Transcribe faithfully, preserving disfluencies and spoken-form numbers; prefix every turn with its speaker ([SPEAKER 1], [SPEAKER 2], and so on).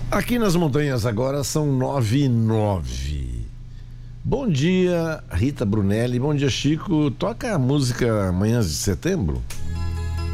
[SPEAKER 1] Aqui nas montanhas agora são nove e nove. Bom dia, Rita Brunelli. Bom dia, Chico. Toca a música Manhãs de Setembro.